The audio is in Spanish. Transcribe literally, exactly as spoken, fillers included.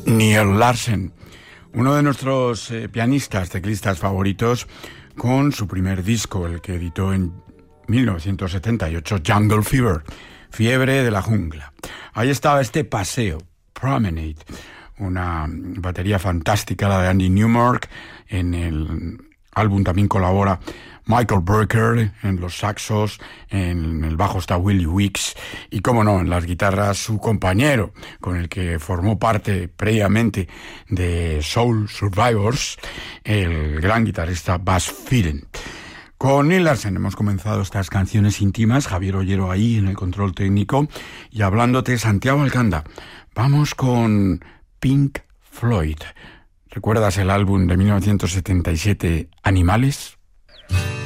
Niels Larsen, uno de nuestros eh, pianistas, teclistas favoritos, con su primer disco, el que editó en mil novecientos setenta y ocho, Jungle Fever, Fiebre de la Jungla. Ahí estaba este paseo, Promenade, una batería fantástica, la de Andy Newmark. En el álbum también colabora Michael Brecker en los saxos, en el bajo está Willie Weeks y, cómo no, en las guitarras su compañero, con el que formó parte previamente de Soul Survivors, el gran guitarrista Buzz Feeden. Con Niels Larsen hemos comenzado estas canciones íntimas, Javier Ollero ahí en el control técnico, y hablándote Santiago Alcanda. Vamos con Pink Floyd. ¿Recuerdas el álbum de mil novecientos setenta y siete, Animales?